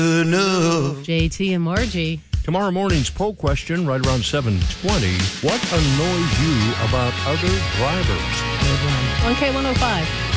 JT and Margie. Tomorrow morning's poll question, right around 7:20. What annoys you about other drivers? Good one. 1K105.